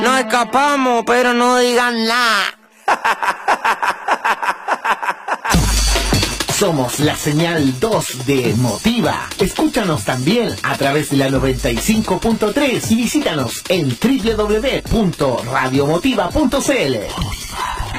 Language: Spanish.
Nos escapamos, pero no digan nada. Somos la señal 2 de Motiva. Escúchanos también a través de la 95.3 y visítanos en www.radiomotiva.cl.